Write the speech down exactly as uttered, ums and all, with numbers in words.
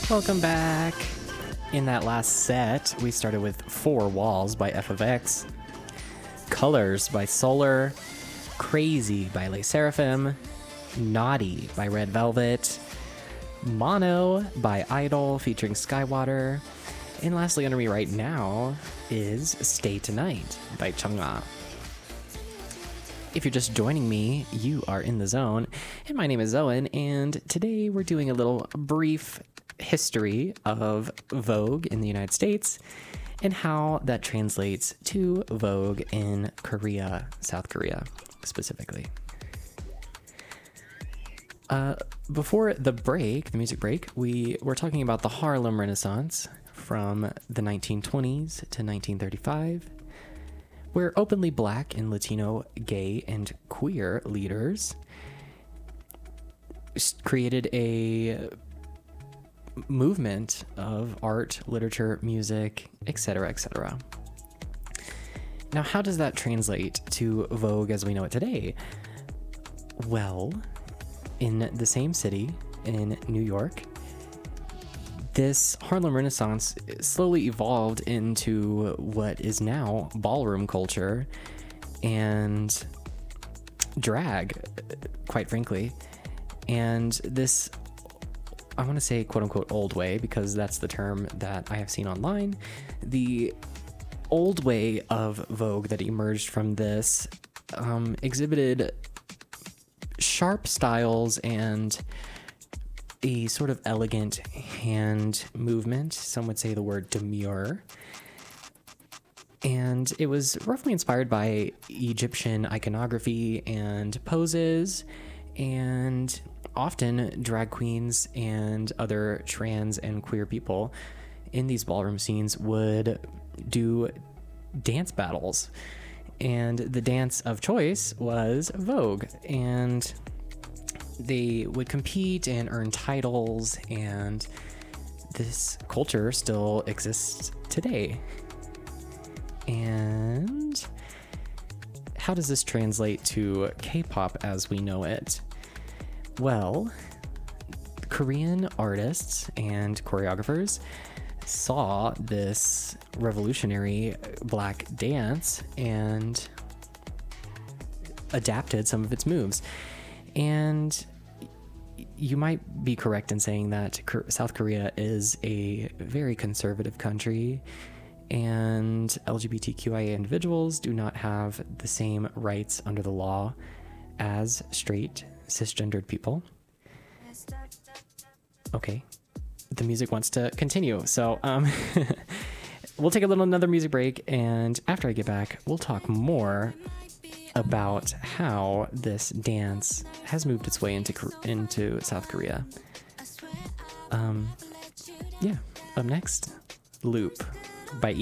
Welcome back. In that last set, we started with Four Walls by F of X, Colors by Solar, Crazy by Les Seraphim, Naughty by Red Velvet, Mono by Idol featuring Skywater, and lastly under me right now is Stay Tonight by Chang'e. If you're just joining me, you are in the zone, and my name is Owen, and today we're doing a little brief history of Vogue in the United States and how that translates to Vogue in Korea, South Korea specifically. Uh, before the break, the music break, we were talking about the Harlem Renaissance from the nineteen twenties to nineteen thirty-five, where openly Black and Latino, gay, and queer leaders created a movement of art, literature, music, et cetera, et cetera. Now, how does that translate to Vogue as we know it today? Well, in the same city, in New York, this Harlem Renaissance slowly evolved into what is now ballroom culture and drag, quite frankly. And this, I want to say quote unquote old way, because that's the term that I have seen online. The old way of Vogue that emerged from this um, exhibited sharp styles and a sort of elegant hand movement. Some would say the word demure. And it was roughly inspired by Egyptian iconography and poses, and often drag queens and other trans and queer people in these ballroom scenes would do dance battles. And the dance of choice was Vogue. And they would compete and earn titles, and this culture still exists today. And how does this translate to K-pop as we know it? Well, Korean artists and choreographers saw this revolutionary Black dance and adapted some of its moves. And you might be correct in saying that South Korea is a very conservative country, and L G B T Q I A individuals do not have the same rights under the law as straight, cisgendered people. Okay, the music wants to continue, so um, we'll take a little another music break, and after I get back, we'll talk more about how this dance has moved its way into into South Korea. Um, yeah, up next, Loop by